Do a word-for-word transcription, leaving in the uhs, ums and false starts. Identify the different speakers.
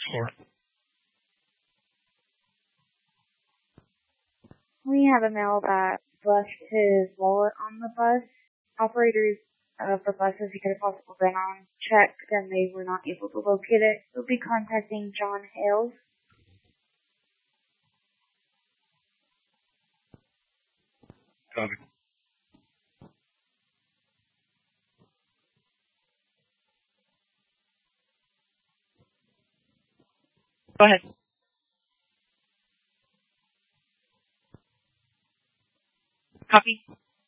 Speaker 1: floor.
Speaker 2: We have a male that left his wallet on the bus. Operators uh, for buses he could have possibly been on checked and they were not able to locate it. We'll be contacting John Hales.
Speaker 1: Copy.
Speaker 3: Go ahead. Copy.